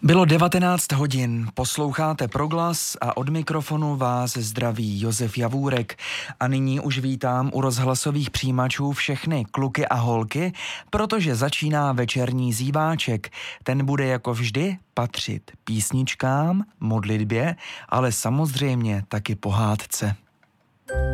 Bylo 19 hodin, posloucháte Proglas a od mikrofonu vás zdraví Josef Javůrek. A nyní už vítám u rozhlasových přijímačů všechny kluky a holky, protože začíná večerní zíváček. Ten bude jako vždy patřit písničkám, modlitbě, ale samozřejmě taky pohádce.